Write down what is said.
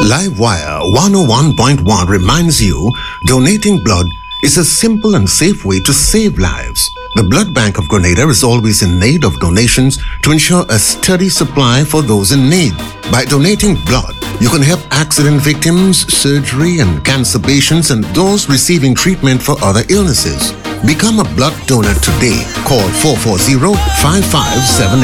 Livewire 101.1 reminds you donating blood is a simple and safe way to save lives. The Blood Bank of Grenada is always in need of donations to ensure a steady supply for those in need. By donating blood, you can help accident victims, surgery and cancer patients, and those receiving treatment for other illnesses. Become a blood donor today. Call 440-5578